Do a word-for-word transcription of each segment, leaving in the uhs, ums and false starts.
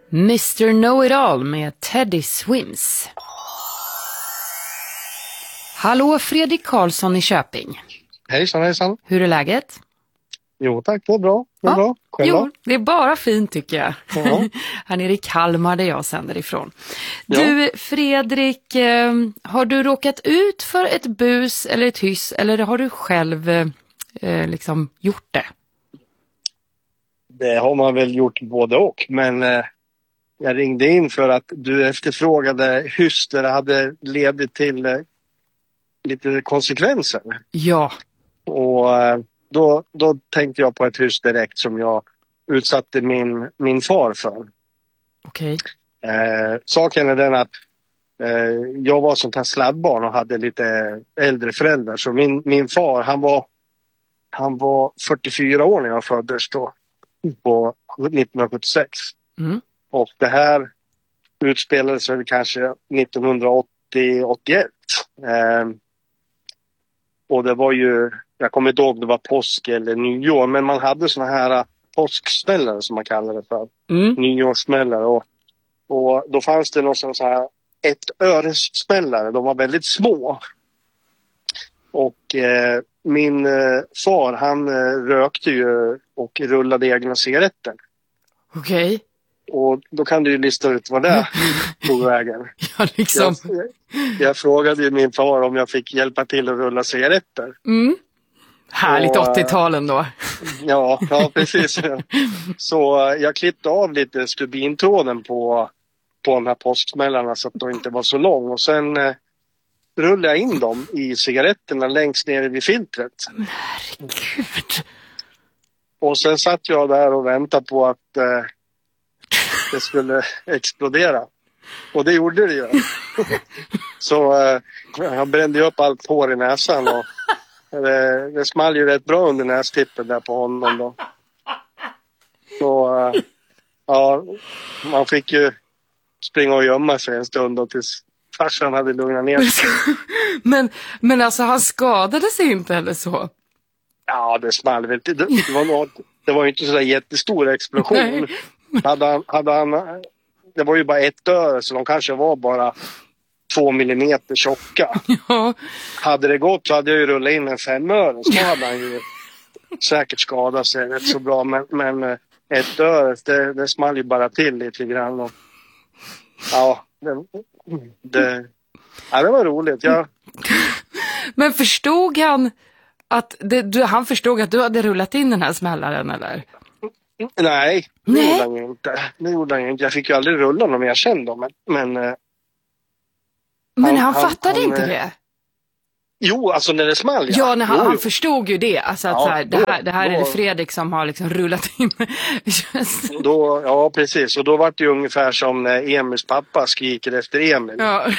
mister Know-It-All med Teddy Swims. Hallå, Fredrik Karlsson i Köping. Hejsan, hejsan. Hur är läget? Jo tack, det är bra. Det är ja, bra. Jo, det är bara fint tycker jag. Ja. Här nere i Kalmar där jag sänder ifrån. Du ja. Fredrik, eh, har du råkat ut för ett bus eller ett hyss eller har du själv eh, liksom gjort det? Det har man väl gjort både och, men eh, jag ringde in för att du efterfrågade hyss där det hade ledit till eh, lite konsekvenser. Ja. Och eh, då, då tänkte jag på ett hyss direkt som jag utsatte min, min far för. Okej. Okay. Eh, saken är den att eh, jag var sånt här sladdbarn och hade lite äldre föräldrar. Så min, min far, han var, han var fyrtiofyra år när jag föddes då. På nittonhundrasjuttiosex. Mm. Och det här utspelades väl kanske nittonhundraåttio åttioett. Eh, och det var ju, jag kommer inte ihåg om det var påsk eller nyår, men man hade såna här påsksmällare som man kallar det för. Mm. Nyårssmällare. Och, och då fanns det någon sån här ett öressmällare. De var väldigt små. Och eh, min eh, far, han eh, rökte ju och rullade egna cigaretter. Okej. Okay. Och då kan du ju lista ut vad det är på vägen. Ja, liksom. Jag, jag frågade ju min far om jag fick hjälpa till att rulla cigaretter. Mm. Härligt och, åttio-talen då. Ja, ja precis. Så jag klippte av lite stubintråden på, på de här påsksmällarna så att de inte var så lång. Och sen eh, rullade jag in dem i cigaretterna längst ner vid filtret. Herregud. Och sen satt jag där och väntade på att eh, det skulle explodera. Och det gjorde det ju. Så eh, jag brände upp allt hår i näsan och det, det small ju rätt bra under nästippen där på honom då. Så äh, ja, man fick ju springa och gömma sig en stund då tills farsan hade lugnat ner sig. men, men alltså han skadade sig inte eller så? Ja, det small väl. Det, det, var, något, det var ju inte sådär jättestor explosion. hade han, hade han, det var ju bara ett öre så de kanske var bara två millimeter tjocka. Ja. Hade det gått så hade jag ju rullat in en femöre. Så hade han ju säkert skadat sig rätt så bra. Men, men ett öre, det, det small ju bara till lite grann. Och, ja, det, det, ja, det var roligt. Jag... Men förstod han att det, du, han förstod att du hade rullat in den här smällaren eller? Nej, det Nej. gjorde han ju inte. Det gjorde han ju inte. Jag fick ju aldrig rulla någon mer sen då. Men, men Men han, han, han fattade han, inte han, det? Jo, alltså när det small. Ja, ja när han, jo, han förstod ju det. Alltså att ja, så här, det här, det här då, är det Fredrik som har liksom rullat in. då, ja, precis. Och då var det ju ungefär som när Emils pappa skriker efter Emil. Ja.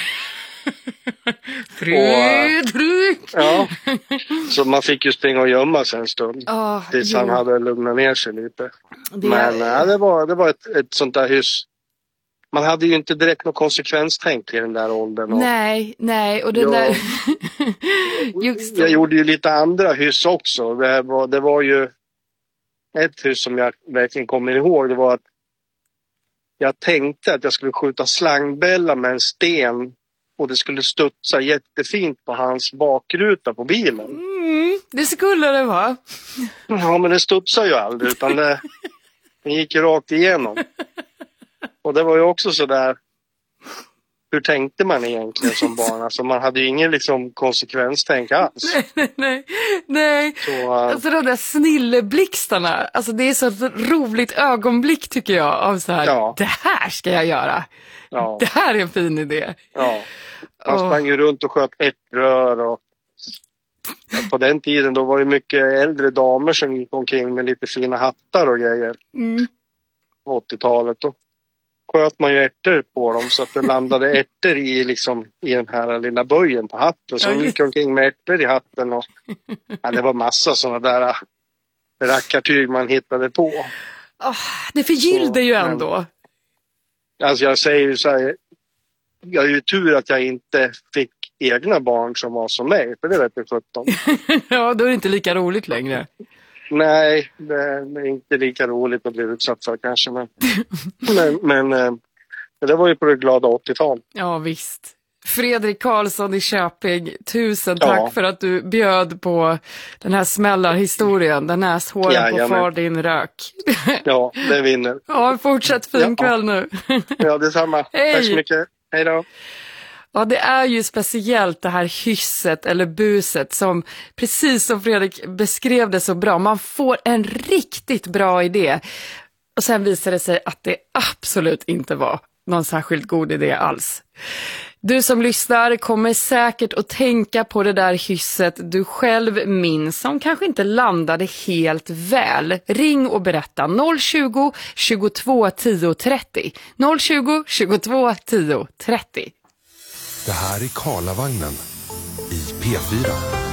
Fredrik! Ja, så man fick ju springa och gömma sig en stund. Oh, tills jo. han hade lugnat ner sig lite. Det Men är... ja, det var, det var ett, ett sånt där hyss. Man hade ju inte direkt något konsekvenstänk i den där åldern. Och nej, nej. Och den jag, där... Just jag gjorde ju lite andra hyss också. Det var, det var ju ett hyss som jag verkligen kommer ihåg. Det var att jag tänkte att jag skulle skjuta slangbälla med en sten. Och det skulle studsa jättefint på hans bakruta på bilen. Mm, det skulle det vara. Ja, men det studsade ju aldrig. Utan det, det gick ju rakt igenom. Och det var ju också så där. Hur tänkte man egentligen som barn? Alltså man hade ju ingen liksom konsekvenstänk alls. Nej, nej, nej. Så, uh... alltså de där snilleblixtarna. Alltså det är så ett roligt ögonblick tycker jag. Av så här, ja. Det här ska jag göra. Ja. Det här är en fin idé. Ja. Man sprang ju runt och sköt ett rör. Och på den tiden då var det mycket äldre damer som gick omkring med lite fina hattar och grejer. Mm. På åttiotalet då sköt man ju ärtor på dem så att det landade ärtor i, liksom, i den här lilla böjen på hatten. Så de gick omkring med ärtor i hatten. Och, ja, det var massa sådana där rackartyg man hittade på. Oh, det förgyllde ju ändå. Men, alltså jag säger ju så här, jag är ju tur att jag inte fick egna barn som var som mig. För det vet jag sjutton. Ja, då är det inte lika roligt längre. Nej, det är inte lika roligt att bli utsatt för kanske. Men, men, men eh, det var ju på det glada åttiotalet. Ja, visst. Fredrik Karlsson i Köping, tusen tack ja. för att du bjöd på den här smällarhistorien, den näshåren ja, på jamen. Far din rök. Ja, det vinner. Ja, fortsätt fin ja. kväll nu. Ja, detsamma. Hej. Tack så mycket. Hej då. Ja, det är ju speciellt det här hysset eller buset som, precis som Fredrik beskrev det så bra, man får en riktigt bra idé. Och sen visar det sig att det absolut inte var någon särskilt god idé alls. Du som lyssnar kommer säkert att tänka på det där hysset du själv minns som kanske inte landade helt väl. Ring och berätta noll tjugo, tjugotvå, tio, trettio. noll tjugo, tjugotvå, tio, trettio. Det här är Karlavagnen i P fyra.